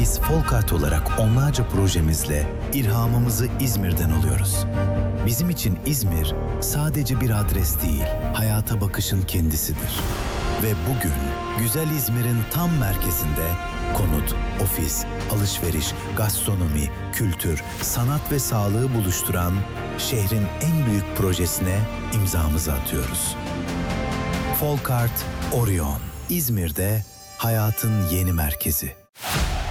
Biz Folkart olarak onlarca projemizle ilhamımızı İzmir'den alıyoruz. Bizim için İzmir sadece bir adres değil, hayata bakışın kendisidir. Ve bugün güzel İzmir'in tam merkezinde konut, ofis, alışveriş, gastronomi, kültür, sanat ve sağlığı buluşturan şehrin en büyük projesine imzamızı atıyoruz. Folkart Orion, İzmir'de hayatın yeni merkezi.